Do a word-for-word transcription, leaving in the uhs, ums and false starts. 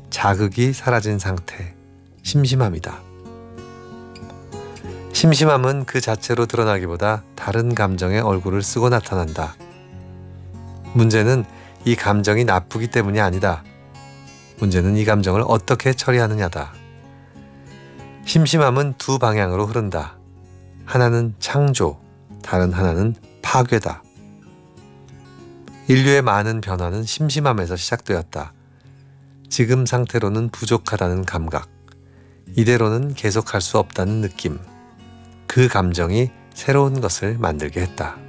자극이 사라진 상태, 심심함이다. 심심함은 그 자체로 드러나기보다 다른 감정의 얼굴을 쓰고 나타난다. 문제는 이 감정이 나쁘기 때문이 아니다. 문제는 이 감정을 어떻게 처리하느냐다. 심심함은 두 방향으로 흐른다. 하나는 창조, 다른 하나는 파괴다. 인류의 많은 변화는 심심함에서 시작되었다. 지금 상태로는 부족하다는 감각, 이대로는 계속할 수 없다는 느낌, 그 감정이 새로운 것을 만들게 했다.